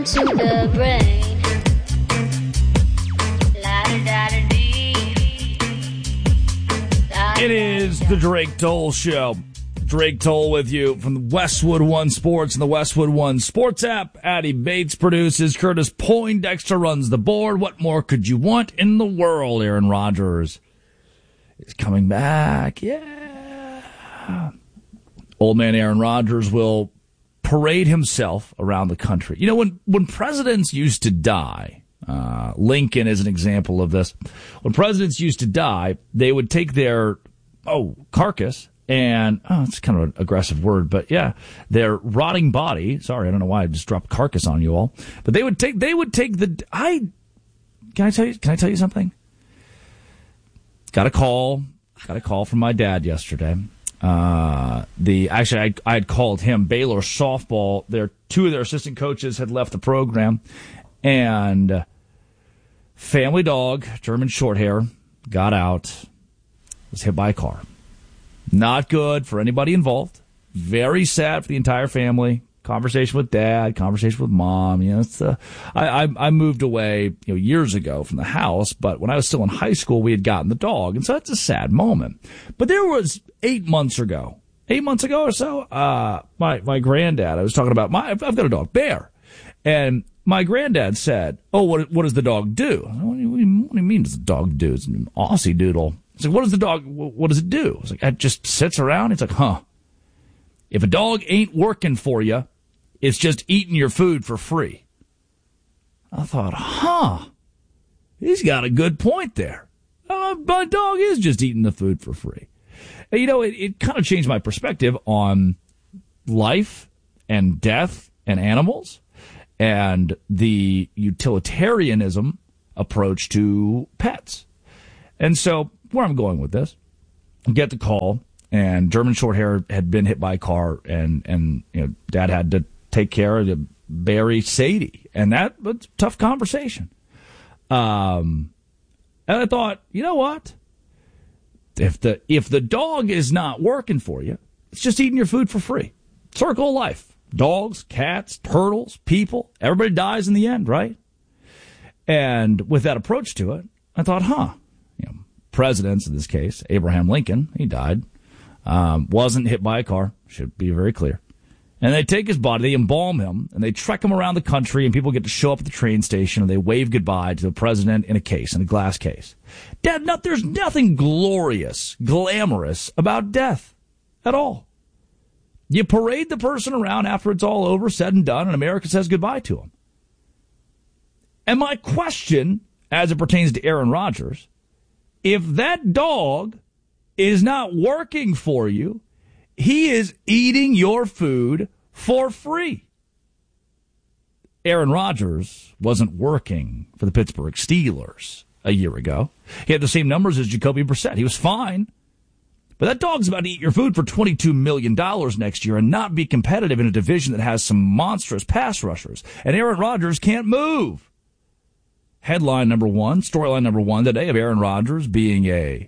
To the brain. It is the Drake Toll Show. Drake Toll with you from the Westwood One Sports and the Westwood One Sports app. Addie Bates produces. Curtis Poindexter runs the board. What more could you want in the world? Aaron Rodgers is coming back. Yeah. Old man Aaron Rodgers will parade himself around the country. You know, when presidents used to die, Lincoln is an example of this. When presidents used to die, they would take their carcass and it's kind of an aggressive word, but yeah, their rotting body. Sorry, I don't know why I just dropped carcass on you all. But they would take the. Can I tell you something? Got a call from my dad yesterday. I had called him. Baylor softball. Two of their assistant coaches had left the program, and family dog, German Shorthair, got out, was hit by a car. Not good for anybody involved. Very sad for the entire family. Conversation with dad, conversation with mom. You know, I moved away, years ago from the house, but when I was still in high school, we had gotten the dog, and so that's a sad moment. But there was 8 months ago or so, my granddad. I was talking about I've got a dog, Bear, and my granddad said, "Oh, what does the dog do?" I said, what do you mean does the dog do? It's an Aussie Doodle. I said, "What does the dog? What does it do?" I was like, "It just sits around." He's like, "Huh? If a dog ain't working for you, it's just eating your food for free." I thought, he's got a good point there. My dog is just eating the food for free. And, it kind of changed my perspective on life and death and animals and the utilitarianism approach to pets. And so where I'm going with this, get the call, and German Shorthair had been hit by a car, and Dad had to take care of the Barry Sadie, and that was a tough conversation. And I thought, you know what? If the dog is not working for you, it's just eating your food for free. Circle of life. Dogs, cats, turtles, people, everybody dies in the end, right? And with that approach to it, I thought, presidents in this case, Abraham Lincoln, he died, wasn't hit by a car, should be very clear. And they take his body, they embalm him, and they trek him around the country, and people get to show up at the train station, and they wave goodbye to the president in a glass case. Dad, there's nothing glorious, glamorous about death at all. You parade the person around after it's all over, said and done, and America says goodbye to him. And my question, as it pertains to Aaron Rodgers, if that dog is not working for you, he is eating your food for free. Aaron Rodgers wasn't working for the Pittsburgh Steelers a year ago. He had the same numbers as Jacoby Brissett. He was fine. But that dog's about to eat your food for $22 million next year and not be competitive in a division that has some monstrous pass rushers. And Aaron Rodgers can't move. Headline number one, storyline number one today of Aaron Rodgers being a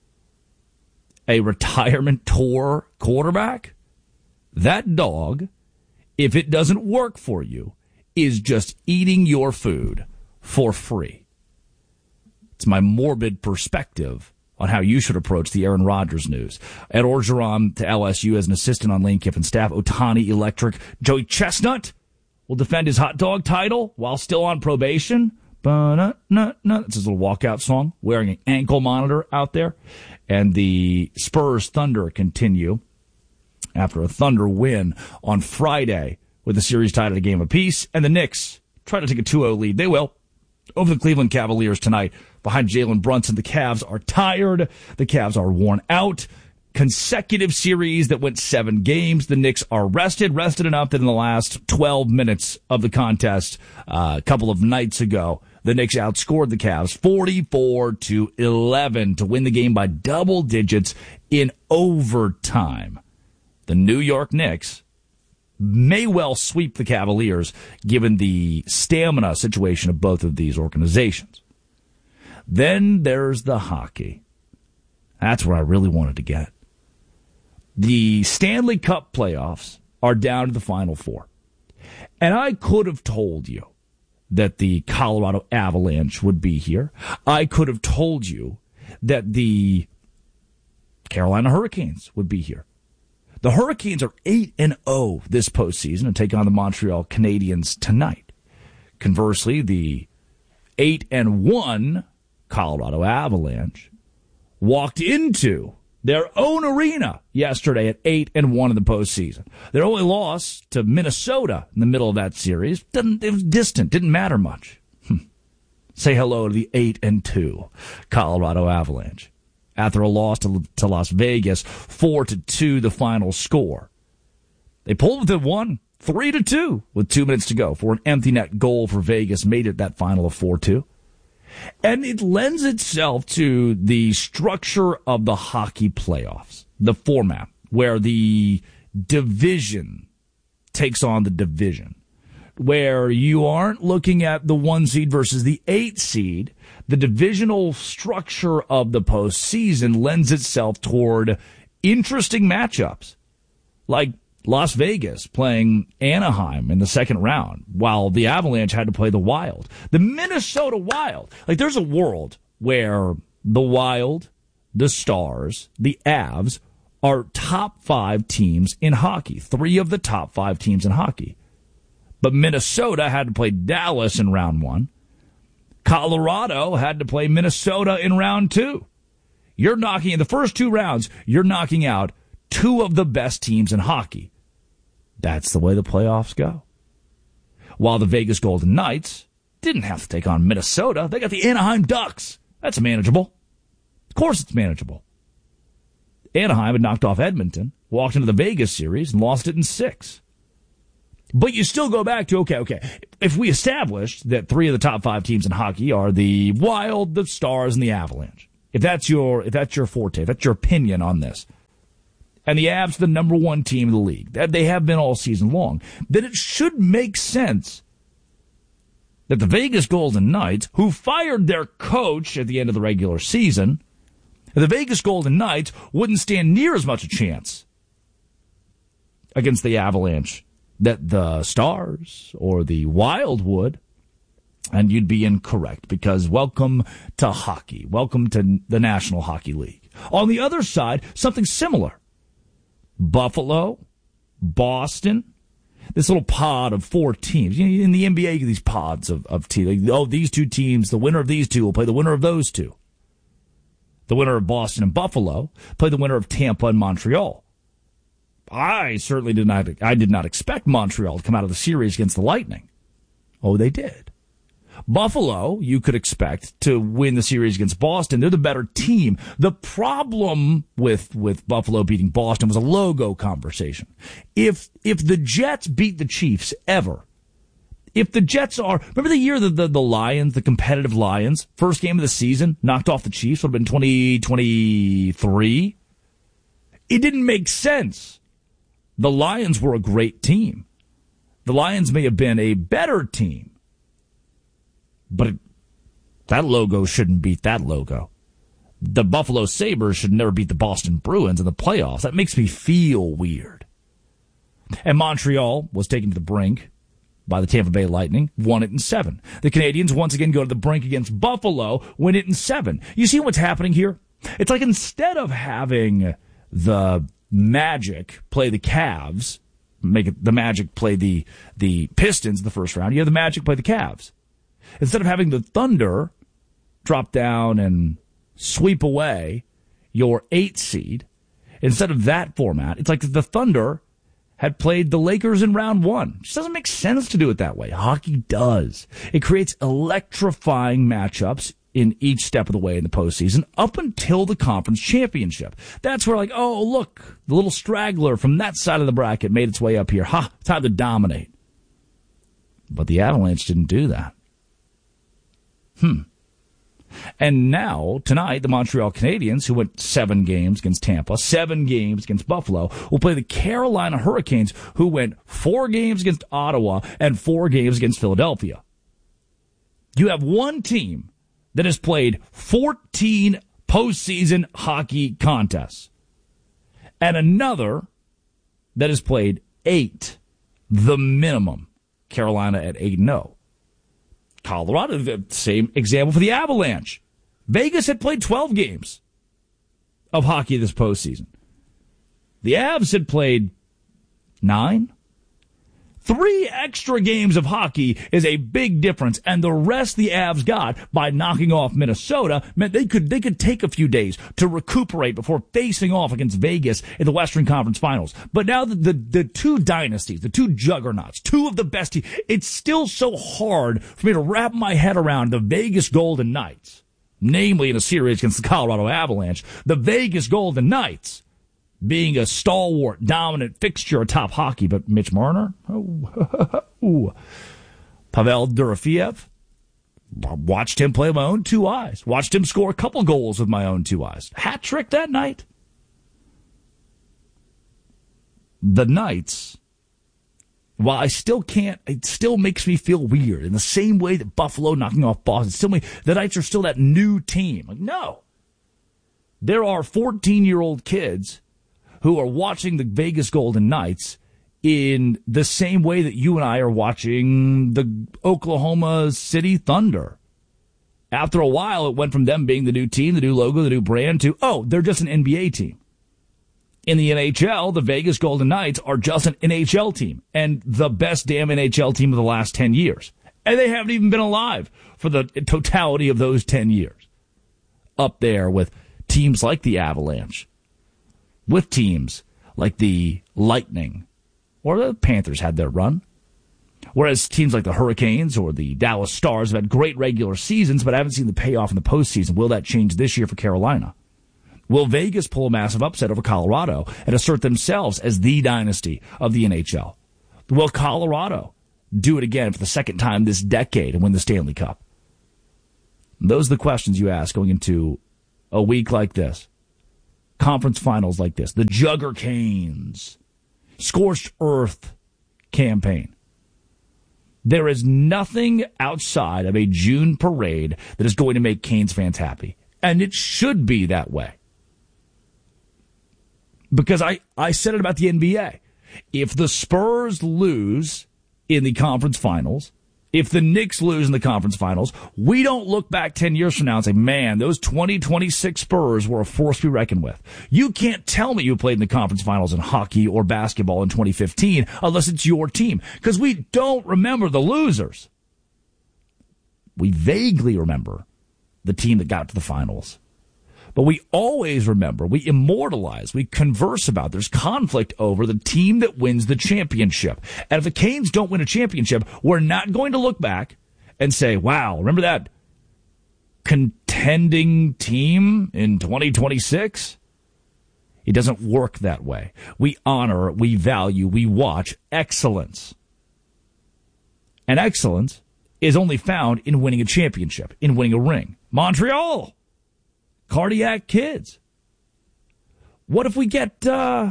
retirement tour quarterback. That dog, if it doesn't work for you, is just eating your food for free. It's my morbid perspective on how you should approach the Aaron Rodgers news. Ed Orgeron to LSU as an assistant on Lane Kiffin's staff. Ohtani electric. Joey Chestnut will defend his hot dog title while still on probation. It's his little walkout song, wearing an ankle monitor out there. And the Spurs Thunder continue after a Thunder win on Friday with the series tied at a game apiece. And the Knicks try to take a 2-0 lead. They will over the Cleveland Cavaliers tonight behind Jalen Brunson. The Cavs are tired. The Cavs are worn out. Consecutive series that went 7 games. The Knicks are rested enough that in the last 12 minutes of the contest a couple of nights ago, the Knicks outscored the Cavs 44-11 to win the game by double digits in overtime. The New York Knicks may well sweep the Cavaliers given the stamina situation of both of these organizations. Then there's the hockey. That's where I really wanted to get. The Stanley Cup playoffs are down to the Final Four. And I could have told you that the Colorado Avalanche would be here. I could have told you that the Carolina Hurricanes would be here. The Hurricanes are 8-0 this postseason and take on the Montreal Canadiens tonight. Conversely, the 8-1 Colorado Avalanche walked into their own arena yesterday at 8-1 in the postseason. Their only loss to Minnesota in the middle of that series, it was distant, didn't matter much. Say hello to the 8-2 Colorado Avalanche. After a loss to Las Vegas, 4-2 the final score. They pulled within one, 3-2 with 2 minutes to go for an empty net goal for Vegas, made it that final of 4-2. And it lends itself to the structure of the hockey playoffs, the format where the division takes on the division, where you aren't looking at the 1 seed versus the 8 seed. The divisional structure of the postseason lends itself toward interesting matchups, like Las Vegas playing Anaheim in the second round, while the Avalanche had to play the Wild. The Minnesota Wild. Like, there's a world where the Wild, the Stars, the Avs are top 5 teams in hockey, 3 of the top 5 teams in hockey. But Minnesota had to play Dallas in round 1. Colorado had to play Minnesota in round 2. You're knocking, in the first 2 rounds, you're knocking out 2 of the best teams in hockey. That's the way the playoffs go. While the Vegas Golden Knights didn't have to take on Minnesota, they got the Anaheim Ducks. That's manageable. Of course it's manageable. Anaheim had knocked off Edmonton, walked into the Vegas series, and lost it in 6. But you still go back to, okay, if we established that 3 of the top 5 teams in hockey are the Wild, the Stars, and the Avalanche, if that's your forte, if that's your opinion on this, and the Avs the number 1 team in the league, that they have been all season long, then it should make sense that the Vegas Golden Knights, who fired their coach at the end of the regular season, the Vegas Golden Knights wouldn't stand near as much a chance against the Avalanche that the Stars or the Wild would. And you'd be incorrect, because welcome to hockey. Welcome to the National Hockey League. On the other side, something similar. Buffalo, Boston, this little pod of 4 teams. In the NBA, you get these pods of teams. Like, these 2 teams, the winner of these 2 will play the winner of those 2. The winner of Boston and Buffalo play the winner of Tampa and Montreal. I certainly did not expect Montreal to come out of the series against the Lightning. Oh, they did. Buffalo, you could expect to win the series against Boston. They're the better team. The problem with Buffalo beating Boston was a logo conversation. If the Jets beat the Chiefs ever, if the Jets are, remember the year that the Lions, the competitive Lions, first game of the season, knocked off the Chiefs, would have been 2023? It didn't make sense. The Lions were a great team. The Lions may have been a better team, but that logo shouldn't beat that logo. The Buffalo Sabres should never beat the Boston Bruins in the playoffs. That makes me feel weird. And Montreal was taken to the brink by the Tampa Bay Lightning, won it in 7. The Canadiens once again go to the brink against Buffalo, win it in 7. You see what's happening here? It's like, instead of having the Magic play the Cavs, make it the Magic play the Pistons in the first round, you have the Magic play the Cavs. Instead of having the Thunder drop down and sweep away your 8 seed, instead of that format, it's like the Thunder had played the Lakers in round 1. It just doesn't make sense to do it that way. Hockey does. It creates electrifying matchups in each step of the way in the postseason up until the conference championship. That's where, like, oh, look, the little straggler from that side of the bracket made its way up here. Ha, time to dominate. But the Avalanche didn't do that. And now, tonight, the Montreal Canadiens, who went 7 games against Tampa, 7 games against Buffalo, will play the Carolina Hurricanes, who went 4 games against Ottawa and 4 games against Philadelphia. You have one team that has played 14 postseason hockey contests, and another that has played 8, the minimum. Carolina at 8-0. Colorado, the same example for the Avalanche. Vegas had played 12 games of hockey this postseason. The Avs had played 9. 3 extra games of hockey is a big difference, and the rest the Avs got by knocking off Minnesota meant they could take a few days to recuperate before facing off against Vegas in the Western Conference Finals. But now the two dynasties, the two juggernauts, two of the best teams, it's still so hard for me to wrap my head around the Vegas Golden Knights, namely in a series against the Colorado Avalanche, the Vegas Golden Knights being a stalwart, dominant fixture atop hockey. But Mitch Marner, Pavel Dorofeev, watched him play with my own 2 eyes. Watched him score a couple goals with my own 2 eyes. Hat trick that night. The Knights, while it still makes me feel weird in the same way that Buffalo knocking off Boston, the Knights are still that new team. Like, no. There are 14-year-old kids who are watching the Vegas Golden Knights in the same way that you and I are watching the Oklahoma City Thunder. After a while, it went from them being the new team, the new logo, the new brand, to, they're just an NBA team. In the NHL, the Vegas Golden Knights are just an NHL team, and the best damn NHL team of the last 10 years. And they haven't even been alive for the totality of those 10 years. Up there with teams like the Avalanche, with teams like the Lightning, or the Panthers had their run. Whereas teams like the Hurricanes or the Dallas Stars have had great regular seasons, but I haven't seen the payoff in the postseason. Will that change this year for Carolina? Will Vegas pull a massive upset over Colorado and assert themselves as the dynasty of the NHL? Will Colorado do it again for the second time this decade and win the Stanley Cup? Those are the questions you ask going into a week like this. Conference finals like this, the Jugger Canes, scorched earth campaign. There is nothing outside of a June parade that is going to make Canes fans happy. And it should be that way. Because I said it about the NBA. If the Spurs lose in the conference finals, if the Knicks lose in the conference finals, we don't look back 10 years from now and say, man, those 2026 Spurs were a force to be reckoned with. You can't tell me you played in the conference finals in hockey or basketball in 2015 unless it's your team, because we don't remember the losers. We vaguely remember the team that got to the finals. But we always remember, we immortalize, we converse about, there's conflict over the team that wins the championship. And if the Canes don't win a championship, we're not going to look back and say, wow, remember that contending team in 2026? It doesn't work that way. We honor, we value, we watch excellence. And excellence is only found in winning a championship, in winning a ring. Montreal! Cardiac Kids. What if we get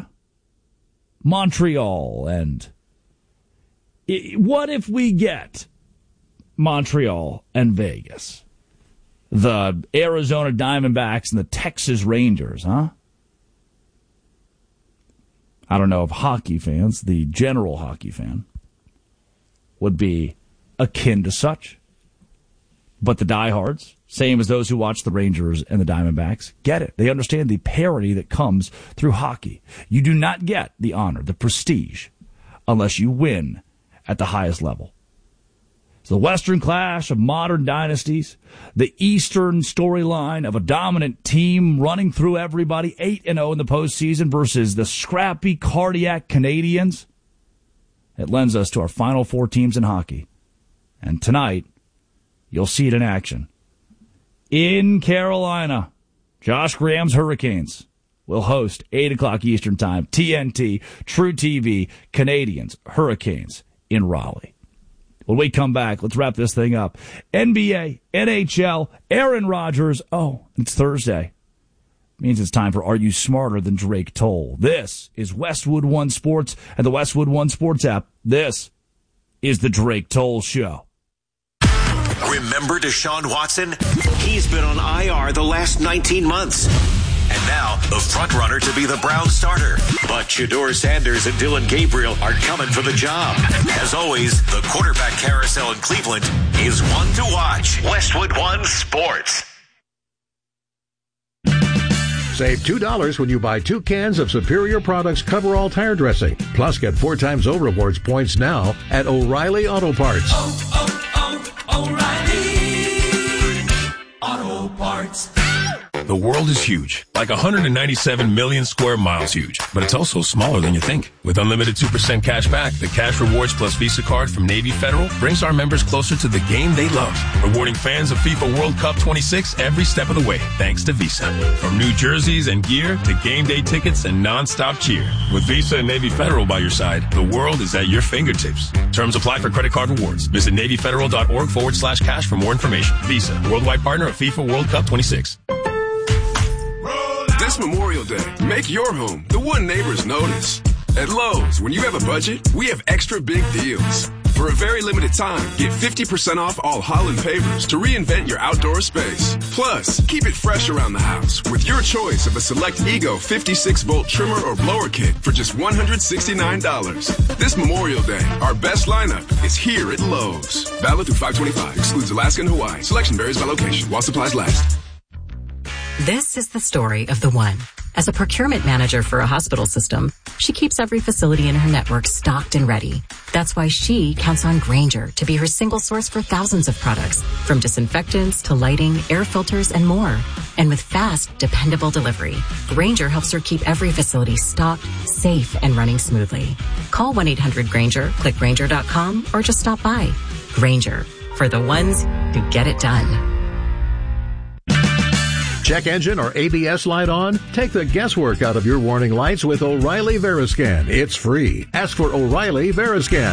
Montreal and what if we get Montreal and Vegas? The Arizona Diamondbacks and the Texas Rangers, huh? I don't know if hockey fans, the general hockey fan, would be akin to such. But the diehards, same as those who watch the Rangers and the Diamondbacks, get it. They understand the parity that comes through hockey. You do not get the honor, the prestige, unless you win at the highest level. It's the Western clash of modern dynasties, the Eastern storyline of a dominant team running through everybody, 8-0 in the postseason versus the scrappy cardiac Canadians. It lends us to our final 4 teams in hockey. And tonight, you'll see it in action. In Carolina, Josh Graham's Hurricanes will host 8 o'clock Eastern Time, TNT, True TV, Canadians, Hurricanes in Raleigh. When we come back, let's wrap this thing up. NBA, NHL, Aaron Rodgers. Oh, it's Thursday. Means it's time for Are You Smarter Than Drake Toll? This is Westwood One Sports and the Westwood One Sports app. This is the Drake Toll Show. Remember Deshaun Watson? He's been on IR the last 19 months. And now, the front runner to be the Browns starter. But Shedeur Sanders and Dillon Gabriel are coming for the job. As always, the quarterback carousel in Cleveland is one to watch. Westwood One Sports. Save $2 when you buy 2 cans of Superior Products Coverall tire dressing. Plus, get 4 times O-Rewards points now at O'Reilly Auto Parts. O'Reilly Auto Parts. The world is huge, like 197 million square miles huge, but it's also smaller than you think. With unlimited 2% cash back, the Cash Rewards Plus Visa card from Navy Federal brings our members closer to the game they love, rewarding fans of FIFA World Cup 26 every step of the way, thanks to Visa. From new jerseys and gear to game day tickets and non-stop cheer. With Visa and Navy Federal by your side, the world is at your fingertips. Terms apply for credit card rewards. Visit NavyFederal.org/cash for more information. Visa, worldwide partner of FIFA World Cup 26. This Memorial Day, make your home the one neighbors notice. At Lowe's, when you have a budget, we have extra big deals. For a very limited time, get 50% off all Holland pavers to reinvent your outdoor space. Plus, keep it fresh around the house with your choice of a select Ego 56-volt trimmer or blower kit for just $169. This Memorial Day, our best lineup is here at Lowe's. Valid through 5/25. Excludes Alaska and Hawaii. Selection varies by location while supplies last. This is the story of the One. As a procurement manager for a hospital system, she keeps every facility in her network stocked and ready. That's why she counts on Grainger to be her single source for thousands of products, from disinfectants to lighting, air filters, and more. And with fast, dependable delivery, Grainger helps her keep every facility stocked, safe, and running smoothly. Call 1-800-GRAINGER, click Grainger.com, or just stop by. Grainger, for the ones who get it done. Check engine or ABS light on? Take the guesswork out of your warning lights with O'Reilly Veriscan. It's free. Ask for O'Reilly Veriscan.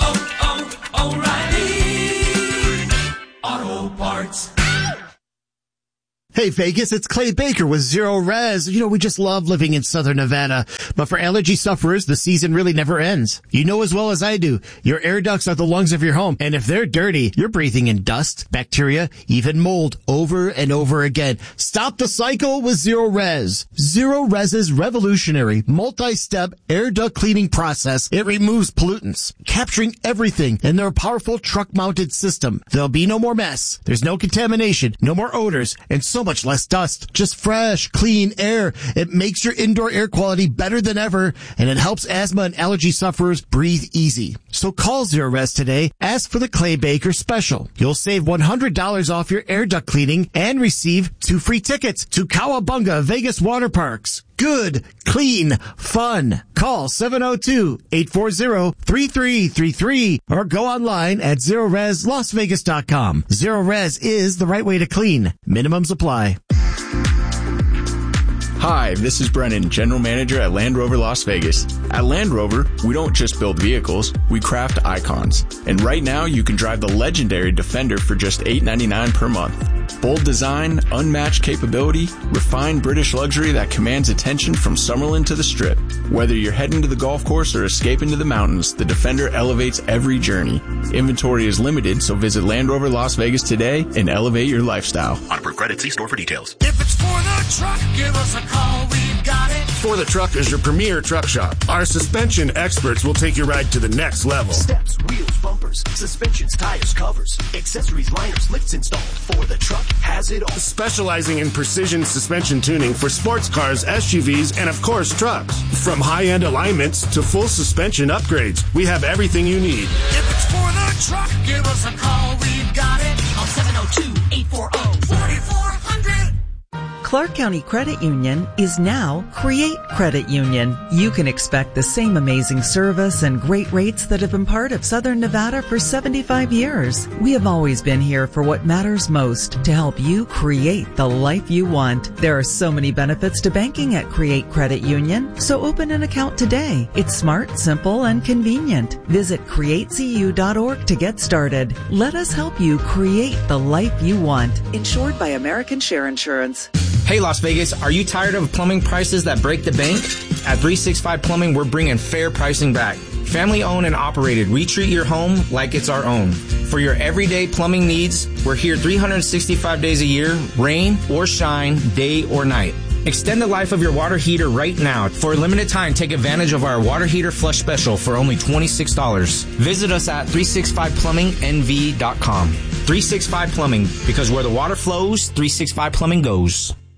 O'Reilly Auto Parts. Hey Vegas, it's Clay Baker with Zero Res. You know, we just love living in Southern Nevada. But for allergy sufferers, the season really never ends. You know as well as I do, your air ducts are the lungs of your home. And if they're dirty, you're breathing in dust, bacteria, even mold over and over again. Stop the cycle with Zero Res. Zero Res's revolutionary multi-step air duct cleaning process. It removes pollutants, capturing everything in their powerful truck-mounted system. There'll be no more mess. There's no contamination, no more odors, and so much less dust. Just fresh, clean air. It makes your indoor air quality better than ever, and it helps asthma and allergy sufferers breathe easy. So call Zero Res today. Ask for the Clay Baker special. You'll save $100 off your air duct cleaning and receive 2 free tickets to Cowabunga Vegas Water Parks. Good, clean, fun. Call 702-840-3333 or go online at ZeroResLasVegas.com. Zero Res is the right way to clean. Minimums apply. Hi, this is Brennan, General Manager at Land Rover Las Vegas. At Land Rover, we don't just build vehicles, we craft icons. And right now, you can drive the legendary Defender for just $899 per month. Bold design, unmatched capability, refined British luxury that commands attention from Summerlin to the Strip. Whether you're heading to the golf course or escaping to the mountains, the Defender elevates every journey. Inventory is limited, so visit Land Rover Las Vegas today and elevate your lifestyle. On per credit, see store for details. If it's for the truck, give us a call. We've got it. For the Truck is your premier truck shop. Our suspension experts will take your ride to the next level. Steps, wheels, bumpers, suspensions, tires, covers, accessories, liners, lifts installed. For the Truck has it all. Specializing in precision suspension tuning for sports cars, SUVs, and of course trucks. From high-end alignments to full suspension upgrades, we have everything you need. If it's for the truck, give us a call. We've got it on 702-840-4400. Clark County Credit Union is now Create Credit Union. You can expect the same amazing service and great rates that have been part of Southern Nevada for 75 years. We have always been here for what matters most, to help you create the life you want. There are so many benefits to banking at Create Credit Union, so open an account today. It's smart, simple, and convenient. Visit createcu.org to get started. Let us help you create the life you want. Insured by American Share Insurance. Hey Las Vegas, are you tired of plumbing prices that break the bank? At 365 Plumbing, we're bringing fair pricing back. Family owned and operated, we treat your home like it's our own. For your everyday plumbing needs, we're here 365 days a year, rain or shine, day or night. Extend the life of your water heater right now. For a limited time, take advantage of our water heater flush special for only $26. Visit us at 365plumbingnv.com. 365 Plumbing, because where the water flows, 365 Plumbing goes.